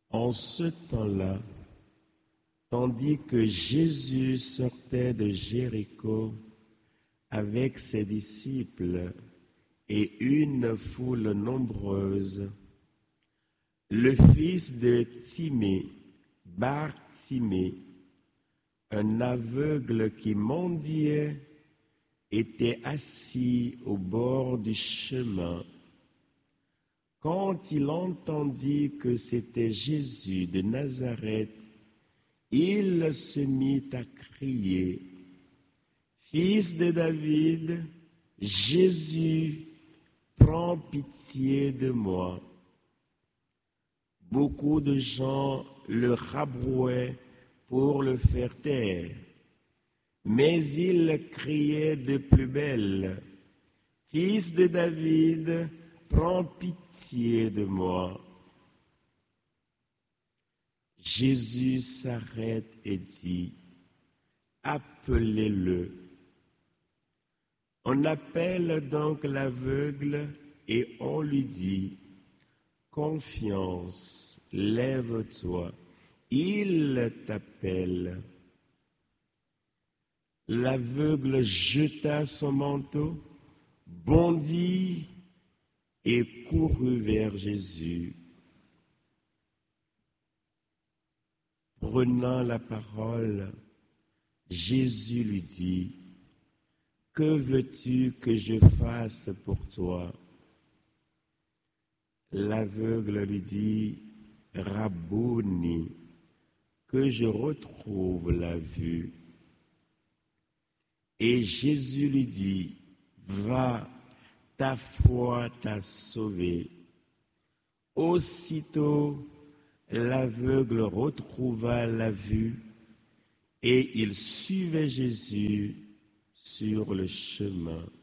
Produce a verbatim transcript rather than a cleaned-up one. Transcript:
En ce temps-là, tandis que Jésus sortait de Jéricho avec ses disciples et une foule nombreuse, le fils de Timée, Bartimée, un aveugle qui mendiait, était assis au bord du chemin. Quand il entendit que c'était Jésus de Nazareth, il se mit à crier, « Fils de David, Jésus, prends pitié de moi. » Beaucoup de gens le rabrouaient pour le faire taire, mais il criait de plus belle, « Fils de David, prends pitié de moi. » Jésus s'arrête et dit, « Appelez-le. » On appelle donc l'aveugle et on lui dit, « Confiance, lève-toi, il t'appelle. » L'aveugle jeta son manteau, bondit et courut vers Jésus. Prenant la parole, Jésus lui dit, « Que veux-tu que je fasse pour toi ?» L'aveugle lui dit, « Rabouni, que je retrouve la vue. » Et Jésus lui dit, « Va, ta foi t'a sauvé. » Aussitôt, l'aveugle retrouva la vue et il suivait Jésus sur le chemin.